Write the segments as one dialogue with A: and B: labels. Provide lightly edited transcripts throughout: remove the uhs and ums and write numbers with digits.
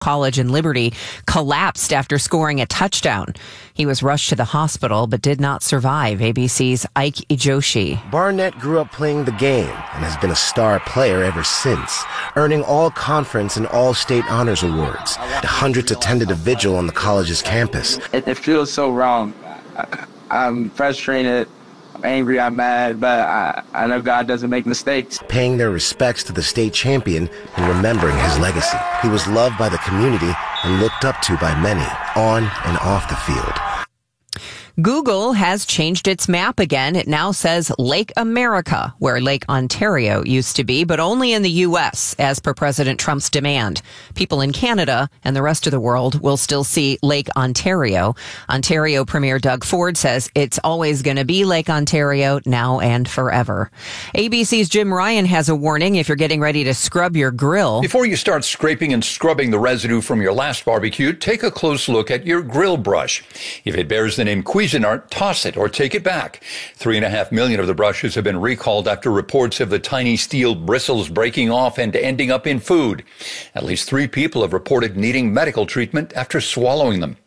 A: College in Liberty collapsed after scoring a touchdown. He was rushed to the hospital but did not survive. ABC's Ike Ijoshi.
B: Barnett grew up playing the game and has been a star player ever since, earning all conference and all state honors awards. Hundreds attended a vigil on the college's campus.
C: It feels so wrong. I'm frustrated. I'm angry, I'm mad, but I know God doesn't make mistakes.
B: Paying their respects to the state champion and remembering his legacy. He was loved by the community and looked up to by many, on and off the field.
A: Google has changed its map again. It now says Lake America, where Lake Ontario used to be, but only in the U.S., as per President Trump's demand. People in Canada and the rest of the world will still see Lake Ontario. Ontario Premier Doug Ford says it's always going to be Lake Ontario now and forever. ABC's Jim Ryan has a warning if you're getting ready to scrub your grill.
D: Before you start scraping and scrubbing the residue from your last barbecue, take a close look at your grill brush. If it bears the name Cuisinart, toss it or take it back. 3.5 million of the brushes have been recalled after reports of the tiny steel bristles breaking off and ending up in food. At least 3 people have reported needing medical treatment after swallowing them.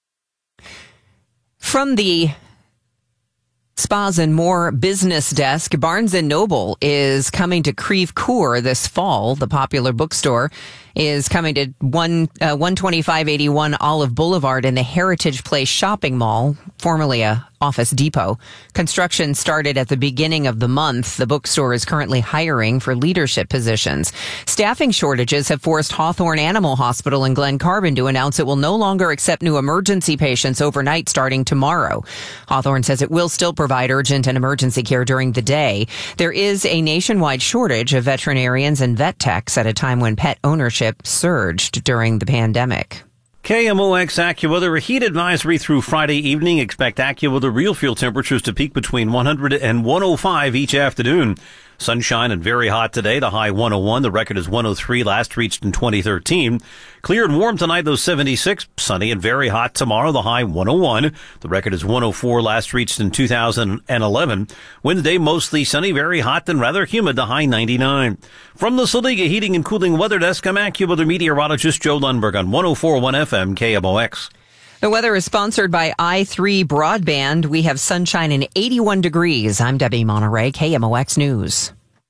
A: From the Spas and More business desk, Barnes & Noble is coming to Creve Coeur this fall. The popular bookstore is coming to 12581 Olive Boulevard in the Heritage Place Shopping Mall, formerly a Office Depot. Construction started at the beginning of the month. The bookstore is currently hiring for leadership positions. Staffing shortages have forced Hawthorne Animal Hospital in Glen Carbon to announce it will no longer accept new emergency patients overnight starting tomorrow. Hawthorne says it will still provide urgent and emergency care during the day. There is a nationwide shortage of veterinarians and vet techs at a time when pet ownership surged during the pandemic.
E: KMOX AccuWeather, a heat advisory through Friday evening. Expect AccuWeather real fuel temperatures to peak between 100 and 105 each afternoon. Sunshine and very hot today. The high 101. The record is 103, last reached in 2013. Clear and warm tonight, though 76. Sunny and very hot tomorrow. The high 101. The record is 104, last reached in 2011. Wednesday, mostly sunny, very hot and rather humid. The high 99. From the Saliga Heating and Cooling Weather Desk, I'm AccuWeather meteorologist Joe Lundberg on 104.1 FM KMOX.
A: The weather is sponsored by i3 Broadband. We have sunshine and 81 degrees. I'm Debbie Monterey, KMOX News.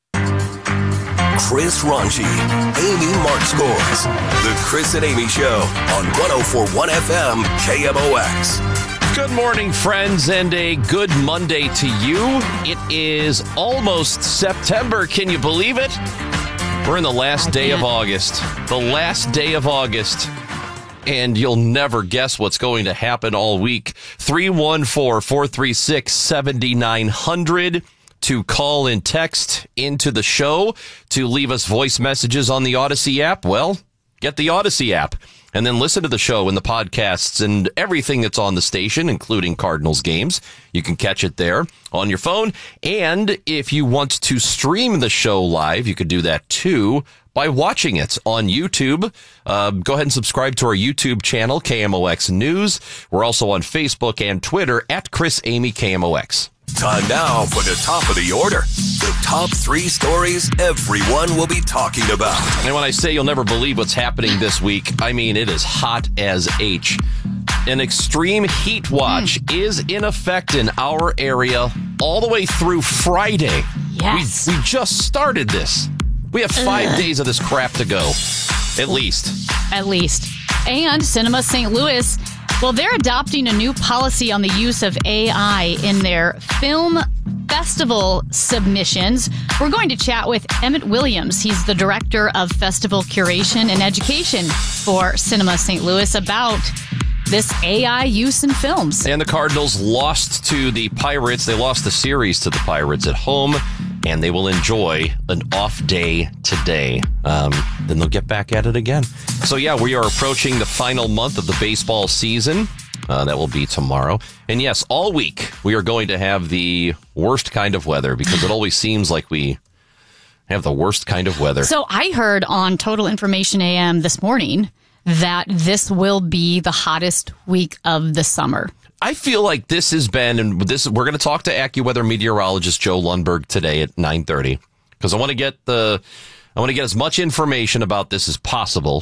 F: Chris Ranchi, Amy Mark Scores. The Chris and Amy Show on 104.1 FM KMOX.
G: Good morning, friends, and a good Monday to you. It is almost September. Can you believe it? We're in the last day of August. The last day of August. And you'll never guess what's going to happen all week. 314-436-7900 to call and text into the show, to leave us voice messages on the Odyssey app. Well, get the Odyssey app and then listen to the show and the podcasts and everything that's on the station, including Cardinals games. You can catch it there on your phone. And if you want to stream the show live, you could do that too by watching it on YouTube. Go ahead and subscribe to our YouTube channel, KMOX News. We're also on Facebook and Twitter at Chris Amy KMOX.
F: Time now for the top of the order. The top 3 stories everyone will be talking about.
G: And when I say you'll never believe what's happening this week, I mean it is hot as H. An extreme heat watch is in effect in our area all the way through Friday.
H: Yes.
G: We just started this. We have 5 days of this crap to go, at least.
H: At least. And Cinema St. Louis, well, they're adopting a new policy on the use of AI in their film festival submissions. We're going to chat with Emmett Williams. He's the director of festival curation and education for Cinema St. Louis about this AI use in films.
G: And the Cardinals lost to the Pirates. They lost the series to the Pirates at home, and they will enjoy an off day today. Then they'll get back at it again. So, yeah, we are approaching the final month of the baseball season. That will be tomorrow. And, yes, all week we are going to have the worst kind of weather because it always seems like we have the worst kind of weather.
H: So I heard on Total Information AM this morning that this will be the hottest week of the summer.
G: I feel like this has been, and this we're going to talk to AccuWeather meteorologist Joe Lundberg today at 9:30 because I want to get as much information about this as possible.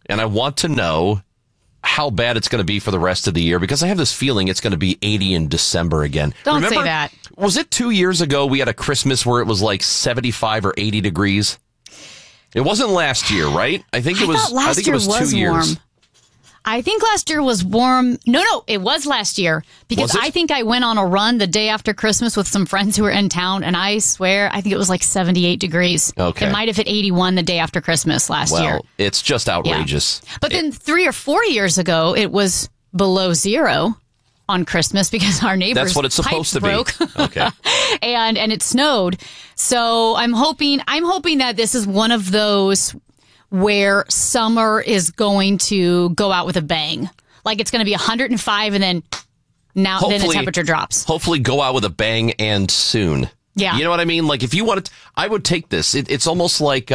G: and I want to know how bad it's going to be for the rest of the year, because I have this feeling it's going to be 80 in December again.
H: Don't
G: Remember,
H: say that.
G: Was it 2 years ago we had a Christmas where it was like 75 or 80 degrees? It wasn't last year, right? I think it was.
H: Last
G: I think
H: year
G: it was 2
H: was
G: years.
H: warm. I think last year was warm. No, it was last year, because I think I went on a run the day after Christmas with some friends who were in town, and I swear I think it was like 78 degrees.
G: Okay.
H: It might have hit 81 the day after Christmas last year.
G: Well, it's just outrageous.
H: Yeah. But then 3 or 4 years ago, it was below zero on Christmas because our neighbor's
G: That's what it's supposed to
H: broke.
G: be. Okay.
H: and it snowed. So I'm hoping that this is one of those where summer is going to go out with a bang. Like it's going to be 105 and then the temperature drops.
G: Hopefully go out with a bang and soon.
H: Yeah.
G: You know what I mean? Like if you wanted, I would take this. It's almost like,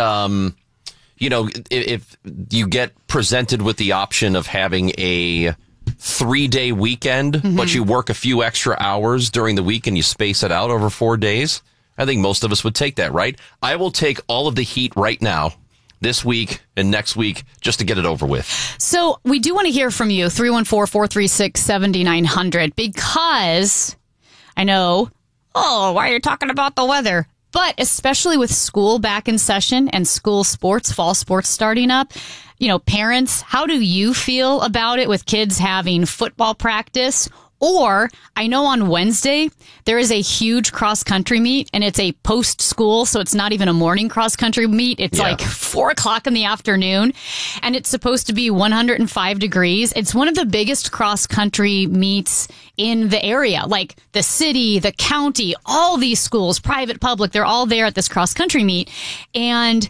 G: if you get presented with the option of having a 3-day weekend, but you work a few extra hours during the week and you space it out over 4 days. I think most of us would take that, right? I will take all of the heat right now, this week and next week, just to get it over with.
H: So we do want to hear from you, 314-436-7900, because I know, why are you talking about the weather? But especially with school back in session and school sports, fall sports starting up, parents, how do you feel about it with kids having football practice? Or I know on Wednesday, there is a huge cross-country meet, and it's a post-school, so it's not even a morning cross-country meet. It's like 4 o'clock in the afternoon, and it's supposed to be 105 degrees. It's one of the biggest cross-country meets in the area, like the city, the county, all these schools, private, public, they're all there at this cross-country meet. And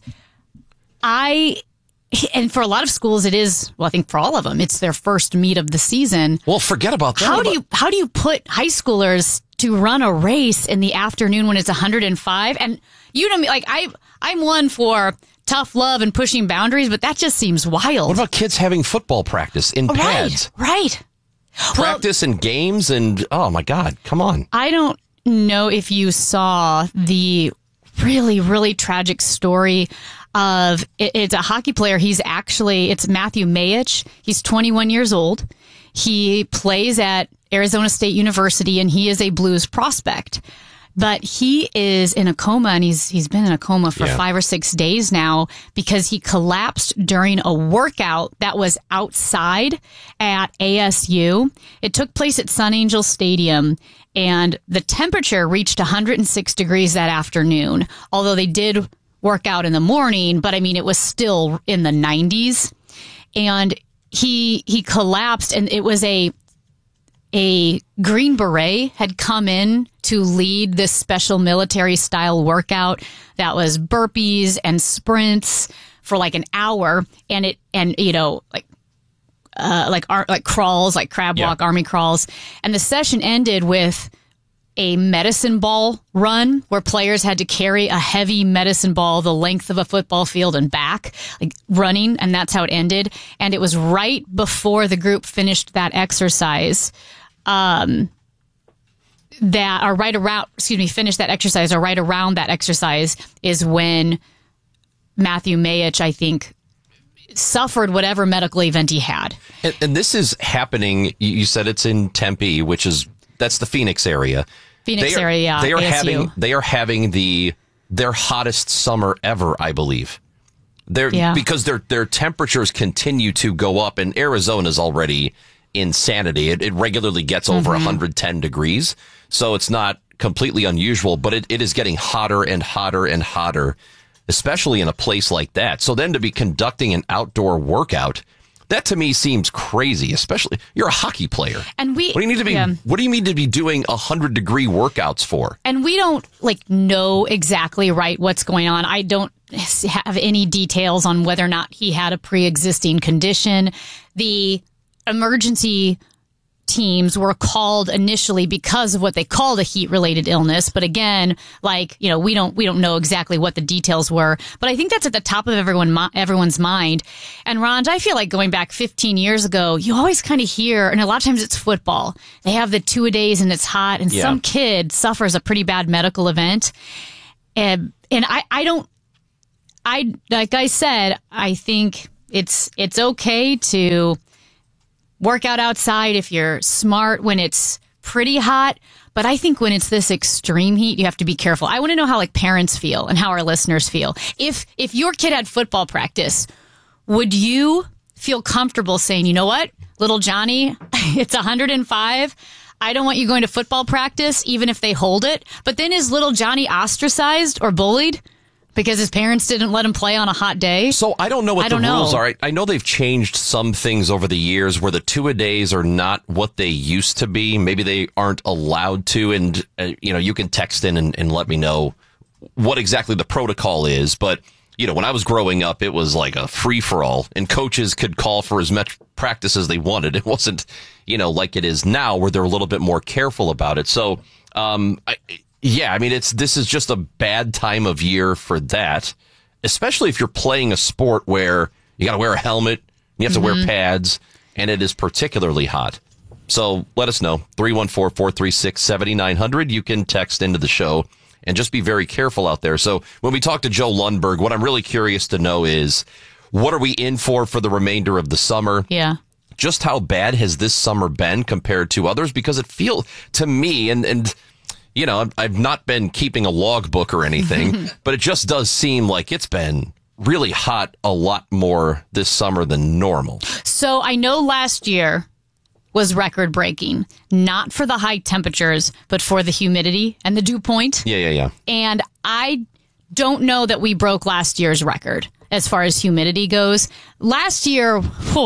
H: for a lot of schools, it is, I think for all of them, it's their first meet of the season.
G: Well, forget about that.
H: How do you put high schoolers to run a race in the afternoon when it's 105? And you know me, like I'm one for tough love and pushing boundaries, but that just seems wild.
G: What about kids having football practice in pads?
H: Right.
G: Practice and games and, oh my God, come on.
H: I don't know if you saw the really, really tragic story of it's a hockey player. It's Matthew Mayich. He's 21 years old. He plays at Arizona State University, and he is a Blues prospect. But he is in a coma, and he's been in a coma for 5 or 6 days now because he collapsed during a workout that was outside at ASU. It took place at Sun Angel Stadium, and the temperature reached 106 degrees that afternoon, although they did work out in the morning, but I mean, it was still in the 90s. And he collapsed, and it was a Green Beret had come in to lead this special military style workout that was burpees and sprints for like an hour, and crawls, like crab walk, army crawls, and the session ended with a medicine ball run where players had to carry a heavy medicine ball the length of a football field and back, like running, and that's how it ended. And it was right before the group finished that exercise, finished that exercise, or right around that exercise is when Matthew Mayich, I think, suffered whatever medical event he had.
G: And this is happening, you said it's in Tempe, that's the Phoenix area. They are having their hottest summer ever, I believe. Because their temperatures continue to go up, and Arizona's already insanity. It regularly gets over 110 degrees, so it's not completely unusual, but it is getting hotter and hotter and hotter, especially in a place like that. So then to be conducting an outdoor workout, that to me seems crazy, especially what are a hockey player. And what do you need to be doing 100-degree workouts for?
H: And we don't know exactly what's going on. I don't have any details on whether or not he had a pre-existing condition. The emergency teams were called initially because of what they called a heat-related illness. But again, we don't know exactly what the details were. But I think that's at the top of everyone's mind. And Ron, I feel like going back 15 years ago, you always kind of hear, and a lot of times it's football. They have the 2-a-days and it's hot, and some kid suffers a pretty bad medical event. And like I said, I think It's okay to work out outside if you're smart when it's pretty hot. But I think when it's this extreme heat, you have to be careful. I want to know how parents feel and how our listeners feel. If your kid had football practice, would you feel comfortable saying, you know what, little Johnny, it's 105. I don't want you going to football practice, even if they hold it. But then is little Johnny ostracized or bullied because his parents didn't let him play on a hot day?
G: So I don't know what the rules are. I know they've changed some things over the years where the two-a-days are not what they used to be. Maybe they aren't allowed to. And, you can text in and let me know what exactly the protocol is. But, when I was growing up, it was like a free-for-all, and coaches could call for as much practice as they wanted. It wasn't, like it is now where they're a little bit more careful about it. So, this is just a bad time of year for that, especially if you're playing a sport where you got to wear a helmet, you have to wear pads, and it is particularly hot. So let us know, 314-436-7900. You can text into the show and just be very careful out there. So when we talk to Joe Lundberg, what I'm really curious to know is, what are we in for the remainder of the summer?
H: Yeah.
G: Just how bad has this summer been compared to others? Because it feels to me, and I've not been keeping a logbook or anything, but it just does seem like it's been really hot a lot more this summer than normal.
H: So I know last year was record breaking, not for the high temperatures, but for the humidity and the dew point.
G: Yeah.
H: And I don't know that we broke last year's record as far as humidity goes. Last year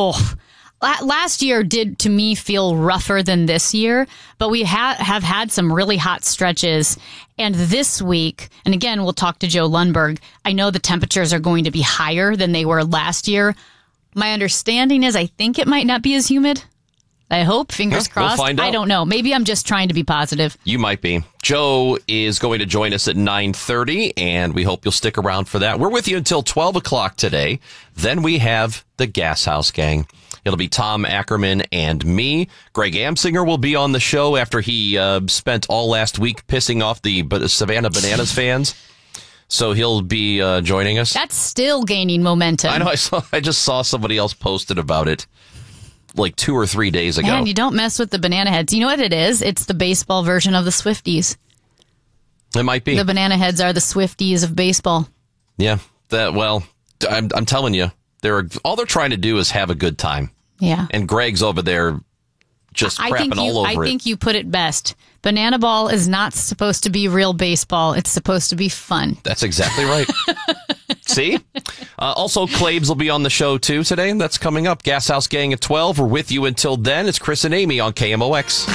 H: did, to me, feel rougher than this year, but we have had some really hot stretches. And this week, and again, we'll talk to Joe Lundberg, I know the temperatures are going to be higher than they were last year. My understanding is I think it might not be as humid. I hope, fingers crossed.
G: We'll find out.
H: I don't know. Maybe I'm just trying to be positive.
G: You might be. Joe is going to join us at 9:30, and we hope you'll stick around for that. We're with you until 12 o'clock today. Then we have the Gas House Gang. It'll be Tom Ackerman and me. Greg Amsinger will be on the show after he spent all last week pissing off the Savannah Bananas fans. So he'll be joining us.
H: That's still gaining momentum.
G: I know. I just saw somebody else posted about it like 2 or 3 days ago.
H: Man, you don't mess with the banana heads. You know what it is? It's the baseball version of the Swifties.
G: It might be.
H: The banana heads are the Swifties of baseball.
G: Yeah. I'm telling you, all they're trying to do is have a good time.
H: Yeah.
G: And Greg's over there just crapping all over it.
H: I think you put it best. Banana ball is not supposed to be real baseball. It's supposed to be fun.
G: That's exactly right. See? Also, Claves will be on the show, too, today. That's coming up. Gas House Gang at 12. We're with you until then. It's Chris and Amy on KMOX.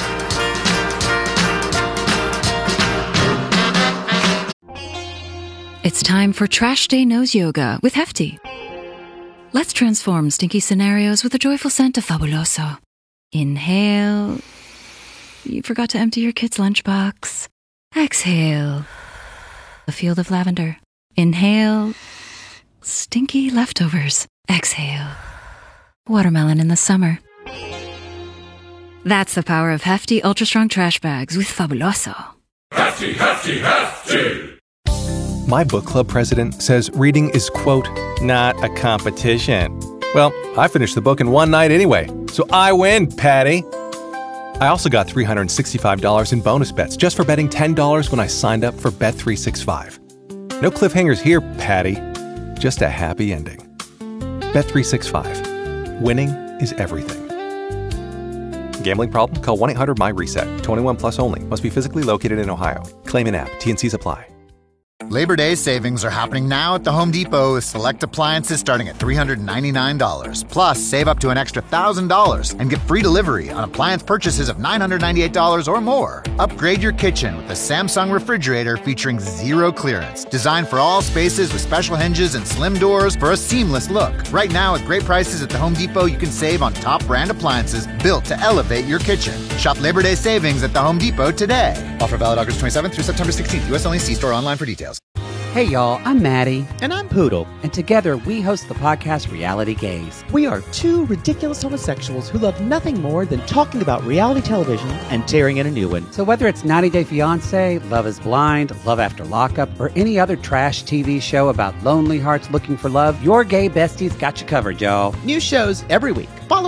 I: It's time for Trash Day Nose Yoga with Hefty. Let's transform stinky scenarios with a joyful scent of Fabuloso. Inhale. You forgot to empty your kid's lunchbox. Exhale. A field of lavender. Inhale. Stinky leftovers. Exhale. Watermelon in the summer. That's the power of Hefty Ultra Strong Trash Bags with Fabuloso.
J: Hefty, Hefty, Hefty!
K: My book club president says reading is, quote, not a competition. Well, I finished the book in one night anyway, so I win, Patty. I also got $365 in bonus bets just for betting $10 when I signed up for Bet365. No cliffhangers here, Patty. Just a happy ending. Bet365. Winning is everything. Gambling problem? Call 1-800-MY-RESET. 21 plus only. Must be physically located in Ohio. Claim in app. T&Cs apply.
L: Labor Day savings are happening now at the Home Depot with select appliances starting at $399. Plus, save up to an extra $1,000 and get free delivery on appliance purchases of $998 or more. Upgrade your kitchen with a Samsung refrigerator featuring zero clearance. Designed for all spaces with special hinges and slim doors for a seamless look. Right now, with great prices at the Home Depot, you can save on top brand appliances built to elevate your kitchen. Shop Labor Day savings at the Home Depot today. Offer valid August 27th through September 16th. U.S. only. See store online for details.
M: Hey y'all, I'm Maddie. And I'm Poodle. And together we host the podcast Reality Gaze. We are two ridiculous homosexuals who love nothing more than talking about reality television and tearing in a new one. So whether it's 90 Day Fiancé, Love is Blind, Love After Lockup, or any other trash TV show about lonely hearts looking for love, your gay besties got you covered, y'all. New shows every week. Follow